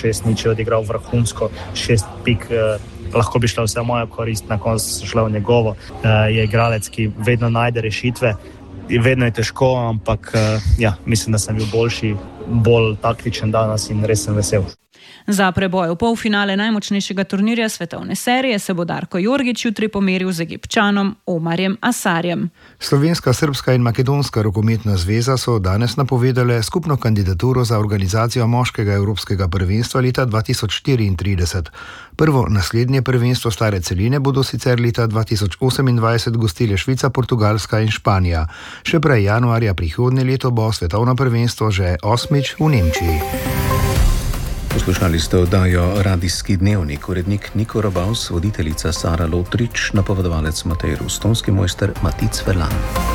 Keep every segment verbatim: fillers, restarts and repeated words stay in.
šest nič je odigral vrhunsko, šest pik, eh, lahko bi šla vse v mojo korist, na koncu so šla v njegovo. Eh, je igralec, ki vedno najde rešitve, vedno je težko, ampak eh, ja, mislim, da sem bil boljši, bolj taktičen danes in res sem vesel. Za preboj v polfinale najmočnejšega turnirja svetovne serije se bo Darko Jorgić jutri pomeril z Egipčanom Omarjem Asarjem. Slovenska, srbska in makedonska rokometna zveza so danes napovedale skupno kandidaturo za organizacijo moškega evropskega prvenstva leta dva tisoč štiriintrideset. Prvo naslednje prvenstvo stare celine bodo sicer leta dva tisoč osemindvajset gostile Švica, Portugalska in Španija. Še prej januarja prihodnje leto bo svetovno prvenstvo že osmič v Nemčiji. Poslušali ste oddajo Radijski dnevnik, urednik Niko Robavs, voditeljica Sara Lotrič, napovedovalec Matej Rustonski, mojster Matic Verlan.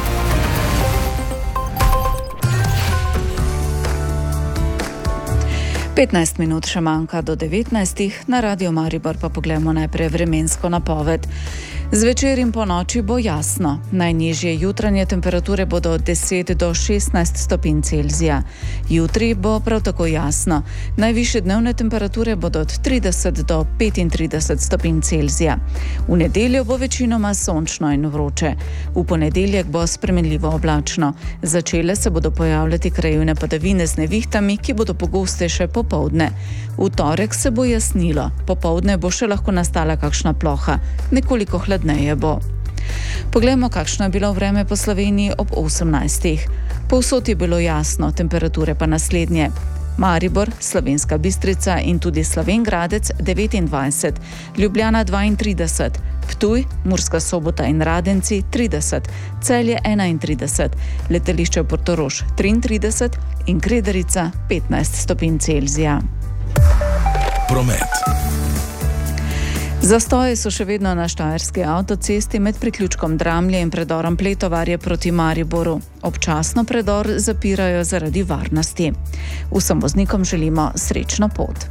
petnajst minut še manjka do devetnajstih, na Radio Maribor pa pogledamo najprej vremensko napoved. Zvečer in po noči bo jasno. Najnižje jutranje temperature bodo od deset do šestnajst stopinj Celzija. Jutri bo prav tako jasno. Najvišje dnevne temperature bodo od trideset do petintrideset stopinj Celzija. V nedeljo bo večinoma sončno in vroče. V ponedeljek bo spremenljivo oblačno. Začele se bodo pojavljati krajevne padavine z nevihtami, ki bodo pogostejše popoldne. V torek se bo jasnilo. Popoldne bo še lahko nastala kakšna ploha. Nekoliko hladneje bo. Poglejmo, kakšno je bilo vreme po Sloveniji ob osemnajstih. Povsod je bilo jasno, temperature pa naslednje. Maribor, Slovenska Bistrica in tudi Slovenj Gradec devetindvajset, Ljubljana dvaintrideset, Ptuj, Murska Sobota in Radenci trideset, Celje enaintrideset, letališče Portorož triintrideset in Kredarica petnajst stopinj Celzija. Promet. Zastoji so še vedno na štajerski avtocesti med priključkom Dramlje in predorom Pletovarje proti Mariboru. Občasno predor zapirajo zaradi varnosti. Vsem voznikom želimo srečno pot.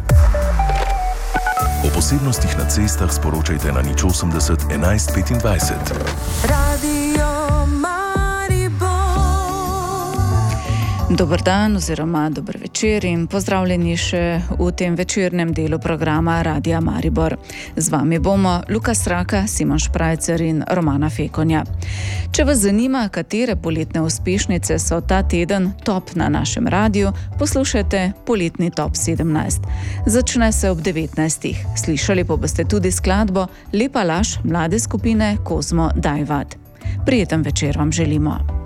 O posebnostih na cestah sporočajte na nič osemdeset enajst petindvajset. Radio Dober dan oziroma dober večer in pozdravljeni še v tem večernem delu programa Radia Maribor. Z vami bomo Luka Straka, Simon Šprajcer in Romana Fekonja. Če vas zanima, katere poletne uspešnice so ta teden top na našem radiju, poslušajte Poletni top sedemnajst. Začne se ob devetnajstih. Slišali pa boste tudi skladbo Lepa laž mlade skupine Kozmo Dajvad. Prijeten večer vam želimo.